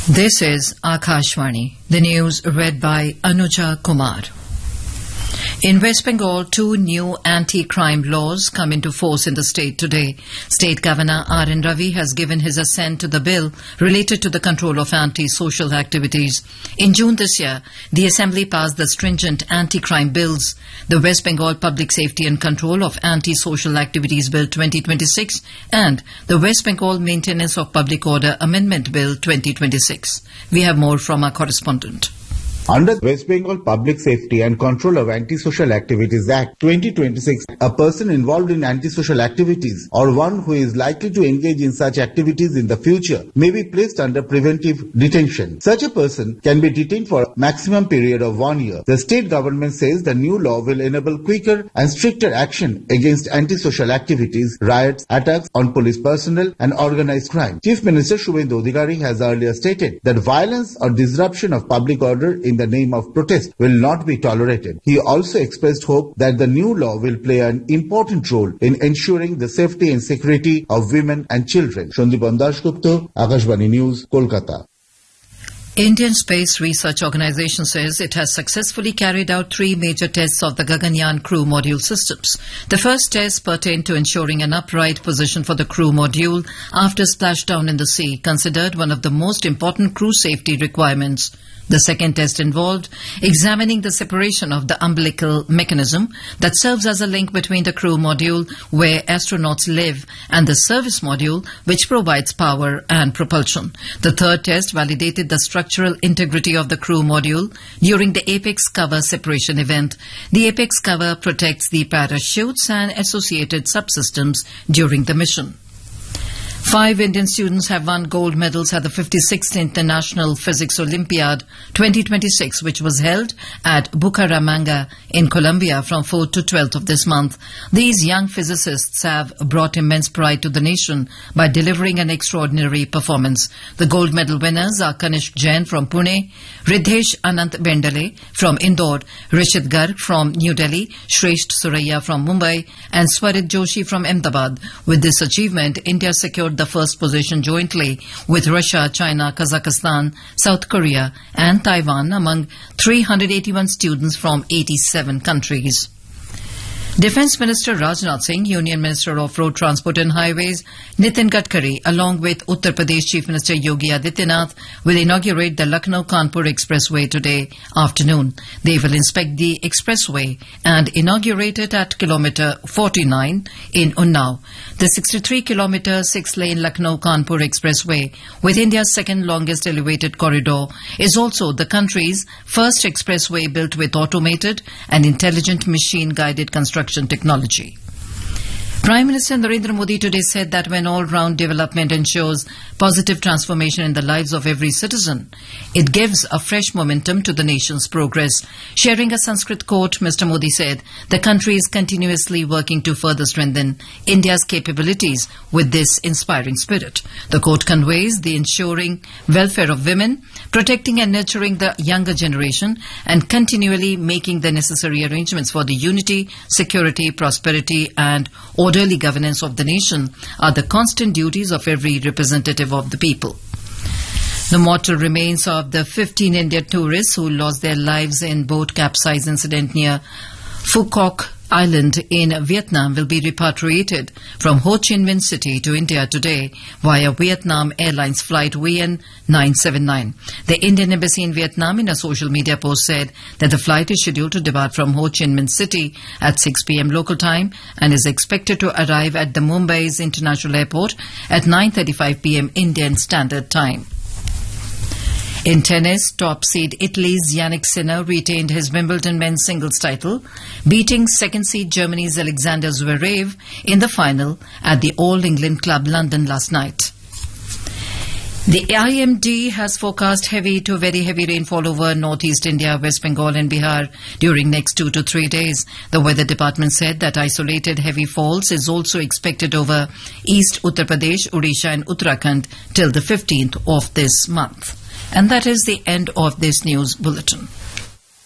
This is Akashvani. The news read by Anuja Kumar. In West Bengal, 2 new anti-crime laws come into force in the state today. State Governor R.N. Ravi has given his assent to the bill related to the control of anti-social activities. In June this year, the Assembly passed the stringent anti-crime bills, the West Bengal Public Safety and Control of Anti-Social Activities Bill 2026 and the West Bengal Maintenance of Public Order Amendment Bill 2026. We have more from our correspondent. Under West Bengal Public Safety and Control of Antisocial Activities Act 2026, a person involved in antisocial activities or one who is likely to engage in such activities in the future may be placed under preventive detention. Such a person can be detained for a maximum period of 1 year. The state government says the new law will enable quicker and stricter action against antisocial activities, riots, attacks on police personnel and organized crime. Chief Minister Shubhendu Adhikari has earlier stated that violence or disruption of public order in the name of protest will not be tolerated. He also expressed hope that the new law will play an important role in ensuring the safety and security of women and children. Shandipan Dasgupta, Akashvani News, Kolkata. Indian Space Research Organisation says it has successfully carried out 3 major tests of the Gaganyaan crew module systems. The first test pertained to ensuring an upright position for the crew module after splashdown in the sea, considered one of the most important crew safety requirements. The second test involved examining the separation of the umbilical mechanism that serves as a link between the crew module, where astronauts live, and the service module, which provides power and propulsion. The third test validated the structural integrity of the crew module during the Apex cover separation event. The Apex cover protects the parachutes and associated subsystems during the mission. 5 Indian students have won gold medals at the 56th International Physics Olympiad 2026, which was held at Bucaramanga in Colombia from 4th to 12th of this month. These young physicists have brought immense pride to the nation by delivering an extraordinary performance. The gold medal winners are Kanishk Jain from Pune, Riddhesh Anant Bendale from Indore, Rishit Garg from New Delhi, Shresht Suraiya from Mumbai, and Swarit Joshi from Ahmedabad. With this achievement, India secured the first position jointly with Russia, China, Kazakhstan, South Korea and Taiwan among 381 students from 87 countries. Defence Minister Rajnath Singh, Union Minister of Road Transport and Highways Nitin Gadkari, along with Uttar Pradesh Chief Minister Yogi Adityanath, will inaugurate the Lucknow-Kanpur Expressway today afternoon. They will inspect the expressway and inaugurate it at kilometre 49 in Unnao. The 63-kilometre 6-lane Lucknow-Kanpur Expressway, with India's second longest elevated corridor, is also the country's first expressway built with automated and intelligent machine-guided construction technology. Prime Minister Narendra Modi today said that when all-round development ensures positive transformation in the lives of every citizen, it gives a fresh momentum to the nation's progress. Sharing a Sanskrit quote, Mr. Modi said, the country is continuously working to further strengthen India's capabilities with this inspiring spirit. The quote conveys the ensuring welfare of women, protecting and nurturing the younger generation, and continually making the necessary arrangements for the unity, security, prosperity and orderly governance of the nation are the constant duties of every representative of the people. The mortal remains of the 15 Indian tourists who lost their lives in boat capsize incident near Phu Quoc Island in Vietnam will be repatriated from Ho Chi Minh City to India today via Vietnam Airlines flight VN 979. The Indian Embassy in Vietnam in a social media post said that the flight is scheduled to depart from Ho Chi Minh City at 6 p.m. local time and is expected to arrive at the Mumbai's International Airport at 9:35 p.m. Indian Standard Time. In tennis, top seed Italy's Yannick Sinner retained his Wimbledon men's singles title, beating second seed Germany's Alexander Zverev in the final at the All England Club London last night. The IMD has forecast heavy to very heavy rainfall over northeast India, West Bengal and Bihar during next 2 to 3 days. The weather department said that isolated heavy falls is also expected over East Uttar Pradesh, Odisha and Uttarakhand till the 15th of this month. And that is the end of this news bulletin.